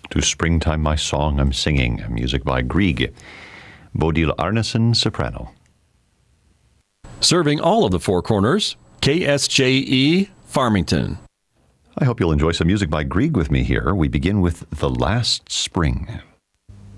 to Springtime My Song I'm Singing, music by Grieg. Bodil Arnesen, soprano. Serving all of the Four Corners, KSJE, Farmington. I hope you'll enjoy some music by Grieg with me here. We begin with The Last Spring.